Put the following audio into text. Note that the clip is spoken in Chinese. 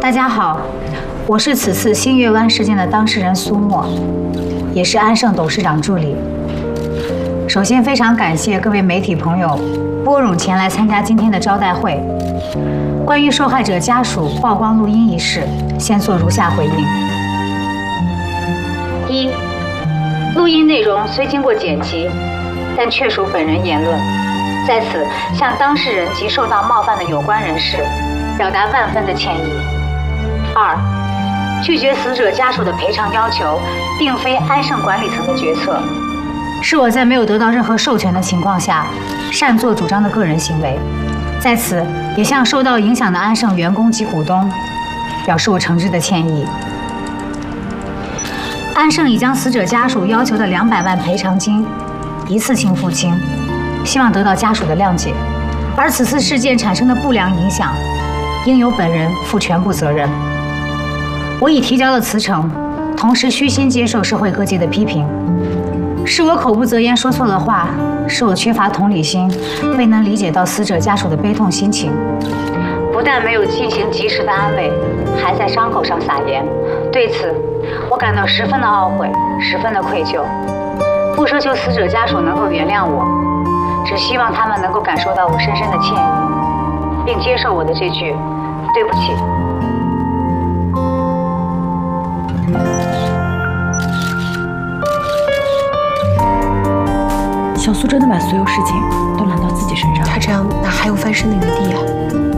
大家好，我是此次新月湾事件的当事人苏沫，也是安盛董事长助理。首先非常感谢各位媒体朋友拨冗前来参加今天的招待会。关于受害者家属曝光录音一事，先做如下回应：一、录音内容虽经过剪辑，但确属本人言论，在此向当事人及受到冒犯的有关人士表达万分的歉意。二、拒绝死者家属的赔偿要求，并非安盛管理层的决策，是我在没有得到任何授权的情况下擅作主张的个人行为。在此也向受到影响的安盛员工及股东表示我诚挚的歉意。安盛已将死者家属要求的200万赔偿金一次性付清，希望得到家属的谅解。而此次事件产生的不良影响，应由本人负全部责任。我已提交了辞呈，同时虚心接受社会各界的批评。是我口不择言说错了话，是我缺乏同理心，未能理解到死者家属的悲痛心情，不但没有进行及时的安慰，还在伤口上撒盐。对此，我感到十分的懊悔，十分的愧疚。不奢求死者家属能够原谅我，只希望他们能够感受到我深深的歉意，并接受我的这句对不起。 小苏真的把所有事情都揽到自己身上， 他这样哪还有翻身的余地啊？